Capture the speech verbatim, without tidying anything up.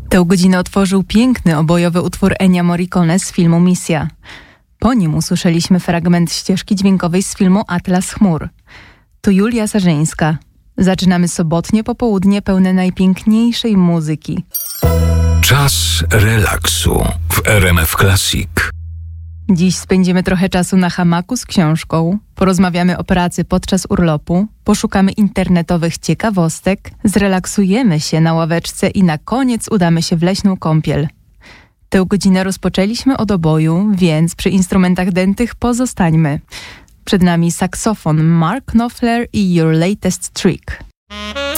Tę godzinę otworzył piękny obojowy utwór Ennio Morricone z filmu Misja. Po nim usłyszeliśmy fragment ścieżki dźwiękowej z filmu Atlas chmur. Tu Julia Sarzyńska. Zaczynamy sobotnie popołudnie pełne najpiękniejszej muzyki. Czas relaksu w R M F Classic. Dziś spędzimy trochę czasu na hamaku z książką, porozmawiamy o pracy podczas urlopu, poszukamy internetowych ciekawostek, zrelaksujemy się na ławeczce i na koniec udamy się w leśną kąpiel. Tę godzinę rozpoczęliśmy od oboju, więc przy instrumentach dętych pozostańmy. Przed nami saksofon Mark Knopfler i Your Latest Trick.